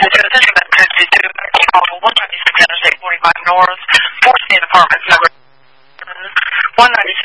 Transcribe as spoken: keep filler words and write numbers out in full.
to Attention Medical fifty-two, call one ninety-six Interstate forty-five North, four state apartments, number one ninety-six